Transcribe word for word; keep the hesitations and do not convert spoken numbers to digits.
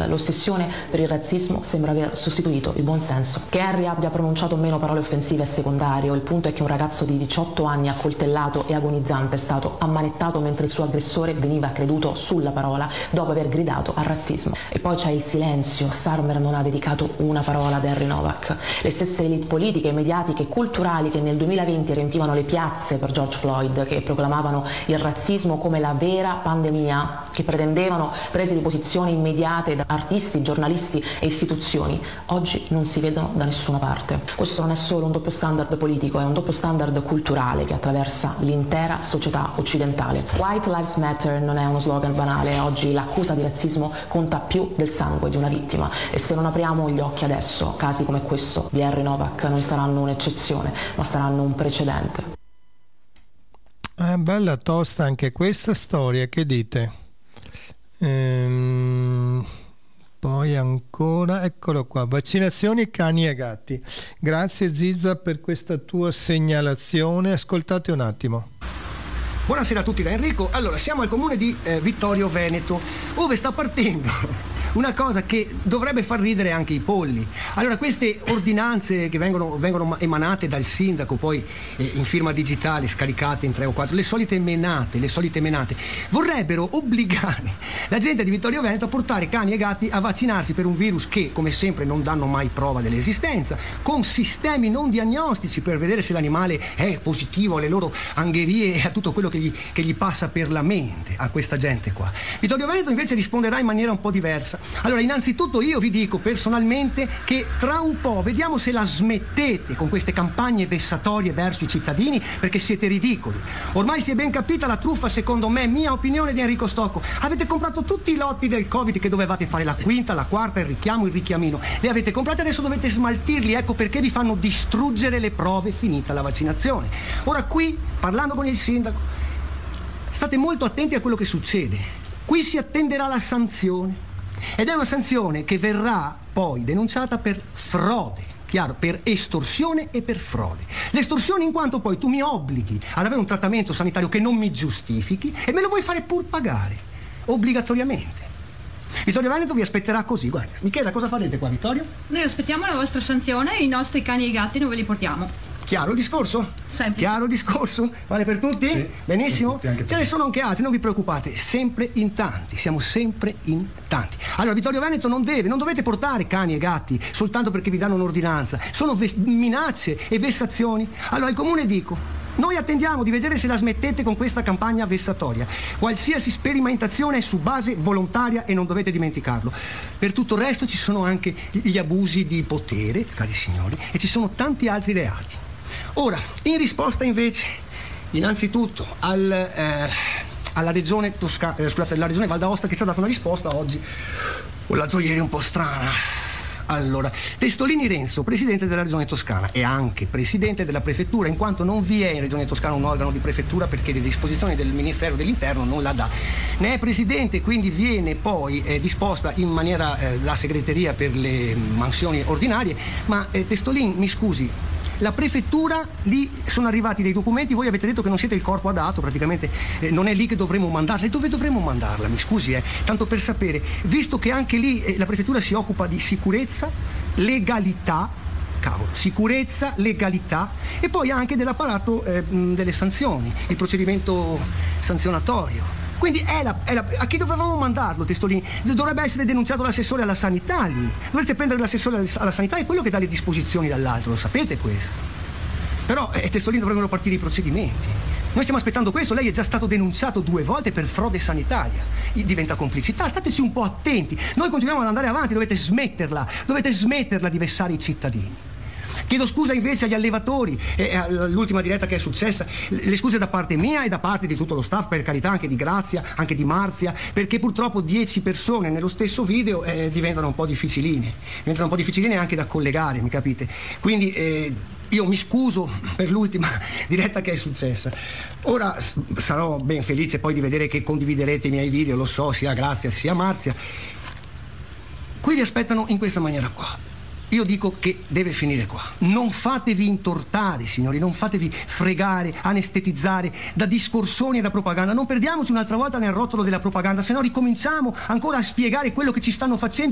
L'ossessione per il razzismo sembra aver sostituito il buon senso. Che Harry abbia pronunciato meno parole offensive è secondario, il punto è che un ragazzo di diciotto anni accoltellato e agonizzante è stato ammanettato mentre il suo aggressore veniva creduto sulla parola dopo aver gridato al razzismo. E poi c'è il silenzio. Starmer non ha dedicato una parola ad Harry Novak. Le stesse elite politiche, mediatiche e culturali che nel duemilaventi riempivano le piazze per George Floyd, che proclamavano il razzismo come la vera pandemia, che pretendevano prese di posizione immediate da artisti, giornalisti e istituzioni, oggi non si vedono da nessuna parte. Questo non è solo un doppio standard politico, è un doppio standard culturale che attraversa l'intera società occidentale. White Lives Matter non è uno slogan banale, oggi l'accusa di razzismo conta più del sangue di una vittima e se non apriamo gli occhi adesso, casi come questo di Harry Novak non saranno un'eccezione, ma saranno un precedente. È bella tosta anche questa storia, che dite? Ehm... Poi ancora, eccolo qua, vaccinazioni cani e gatti. Grazie Zizza per questa tua segnalazione, ascoltate un attimo. Buonasera a tutti da Enrico. Allora, siamo al comune di eh, Vittorio Veneto, dove sta partendo una cosa che dovrebbe far ridere anche i polli. Allora, queste ordinanze che vengono, vengono emanate dal sindaco, poi eh, in firma digitale, scaricate in tre o quattro, le solite menate, le solite menate, vorrebbero obbligare la gente di Vittorio Veneto a portare cani e gatti a vaccinarsi per un virus che, come sempre, non danno mai prova dell'esistenza, con sistemi non diagnostici per vedere se l'animale è positivo alle loro angherie e a tutto quello che gli, che gli passa per la mente a questa gente qua. Vittorio Veneto invece risponderà in maniera un po' diversa. Allora, innanzitutto io vi dico personalmente che tra un po' vediamo se la smettete con queste campagne vessatorie verso i cittadini, perché siete ridicoli. Ormai si è ben capita la truffa, secondo me, mia opinione, di Enrico Stocco. Avete comprato tutti i lotti del Covid che dovevate fare, la quinta, la quarta, il richiamo, il richiamino. Li avete comprati, adesso dovete smaltirli, ecco perché vi fanno distruggere le prove finita la vaccinazione. Ora qui, parlando con il sindaco, state molto attenti a quello che succede. Qui si attenderà la sanzione. Ed è una sanzione che verrà poi denunciata per frode, chiaro, per estorsione e per frode. L'estorsione in quanto poi tu mi obblighi ad avere un trattamento sanitario che non mi giustifichi e me lo vuoi fare pur pagare, obbligatoriamente. Vittorio Veneto vi aspetterà così, guarda. Michela, cosa farete qua, Vittorio? Noi aspettiamo la vostra sanzione e i nostri cani e i gatti non ve li portiamo. Chiaro il discorso? Sempre. Chiaro il discorso? Vale per tutti? Sì, benissimo. per tutti, Ce ne sono anche altri, non vi preoccupate, sempre in tanti, siamo sempre in tanti. Allora, Vittorio Veneto non deve, non dovete portare cani e gatti soltanto perché vi danno un'ordinanza, sono ves- minacce e vessazioni. Allora, al comune dico, noi attendiamo di vedere se la smettete con questa campagna vessatoria. Qualsiasi sperimentazione è su base volontaria e non dovete dimenticarlo. Per tutto il resto ci sono anche gli abusi di potere, cari signori, e ci sono tanti altri reati. Ora, in risposta invece, innanzitutto al, eh, alla regione Toscana, eh, scusate, la regione Val d'Aosta, che ci ha dato una risposta oggi, o l'altro ieri un po' strana. Allora, Testolini Renzo, presidente della regione Toscana e anche presidente della prefettura, in quanto non vi è in regione Toscana un organo di prefettura perché le disposizioni del Ministero dell'Interno non la dà. Ne è presidente, quindi viene poi eh, disposta in maniera eh, la segreteria per le mansioni ordinarie, ma eh, Testolini, mi scusi, la prefettura, lì sono arrivati dei documenti, voi avete detto che non siete il corpo adatto, praticamente eh, non è lì che dovremmo mandarla. E dove dovremmo mandarla? Mi scusi, eh, tanto per sapere, visto che anche lì eh, la prefettura si occupa di sicurezza, legalità, cavolo, sicurezza, legalità e poi anche dell'apparato eh, delle sanzioni, il procedimento sanzionatorio. Quindi è la, è la, a chi dovevamo mandarlo, Testolini? Dovrebbe essere denunciato l'assessore alla sanità lì. Dovrete prendere l'assessore alla sanità, è quello che dà le disposizioni dall'altro, lo sapete questo. Però eh, Testolini dovrebbero partire i procedimenti. Noi stiamo aspettando questo, lei è già stato denunciato due volte per frode sanitaria. Diventa complicità, stateci un po' attenti. Noi continuiamo ad andare avanti, dovete smetterla, dovete smetterla di vessare i cittadini. Chiedo scusa invece agli allevatori e all'ultima diretta che è successa, le scuse da parte mia e da parte di tutto lo staff, per carità, anche di Grazia, anche di Marzia, perché purtroppo dieci persone nello stesso video eh, diventano un po' difficiline, diventano un po' difficiline anche da collegare, mi capite? Quindi eh, io mi scuso per l'ultima diretta che è successa. Ora sarò ben felice poi di vedere che condividerete i miei video, lo so, sia Grazia sia Marzia. Qui vi aspettano in questa maniera qua. Io dico che deve finire qua. Non fatevi intortare, signori, non fatevi fregare, anestetizzare da discorsoni e da propaganda. Non perdiamoci un'altra volta nel rotolo della propaganda, se no ricominciamo ancora a spiegare quello che ci stanno facendo